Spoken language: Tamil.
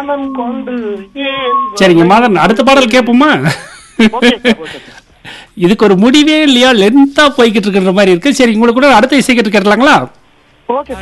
மனம் கொண்டு ஏன் சரிங்க மாதன், அடுத்த பாடல் கேட்போமா? Okay sir, okay sir. இதுக்கு ஒரு முடிவே இல்லையா, லென்த்தா போய்கிட்டு இருக்கிற மாதிரி இருக்கு. சரி, உங்களுக்கு கூட அடுத்த இசை கேட்டு கேட்கலாங்களா? ஓகே